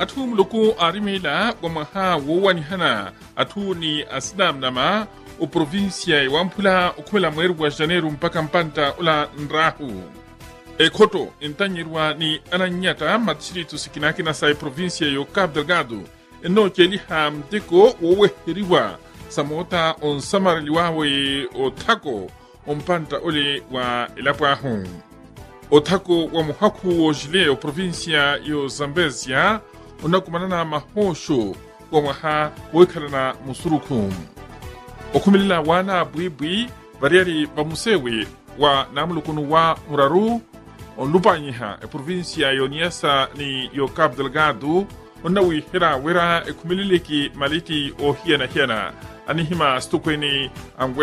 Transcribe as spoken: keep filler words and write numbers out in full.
atu mluku arimela wa maha wowani hana atu ni aslam nama o provincia wa mpula ukwela mweru wa janeiro mpaka mpanta ula nrahu. E koto intanyirwa ni ananyata matshiritu sikinaki na sai provincia yo Cabo Delgado eno keli hamteko wowe hiriwa samota on samariliwawe o tako on panta ole wa ilapahu. O tako wa muhaku o jile o provincia yo Zambezia onakumanana mahosho wa maha wekalana musurukum. Okumilila wana buibui variari bamusewe wa namulukunu wa muraru on lupanyiha e provincia yo niasa ni yo Cabo Delgado onawi hira wera e kumilileki maliti o hiena hiena anihima stukweni angwe